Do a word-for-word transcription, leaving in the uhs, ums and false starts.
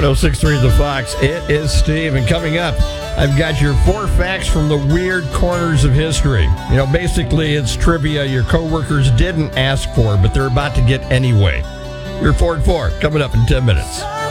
oh six point three The Fox. It is Steve, and coming up, I've got your four facts from the weird corners of history. You know, basically, it's trivia your coworkers didn't ask for, but they're about to get anyway. Your Ford four coming up in ten minutes.